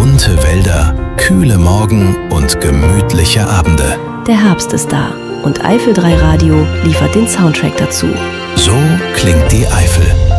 Bunte Wälder, kühle Morgen und gemütliche Abende. Der Herbst ist da und Eifel 3 Radio liefert den Soundtrack dazu. So klingt die Eifel.